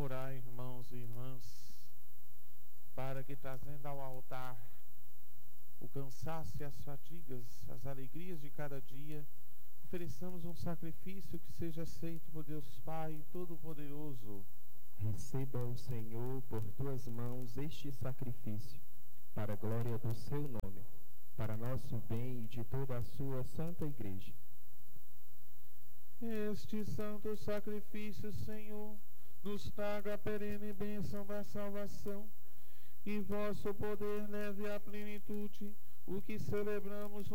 Orai, irmãos e irmãs, para que, trazendo ao altar o cansaço e as fadigas, as alegrias de cada dia, ofereçamos um sacrifício que seja aceito por Deus Pai Todo-Poderoso. Receba o Senhor por tuas mãos este sacrifício, para a glória do seu nome, para nosso bem e de toda a sua santa Igreja. Este santo sacrifício, Senhor, nos traga a perene bênção da salvação, e vosso poder leve à plenitude o que celebramos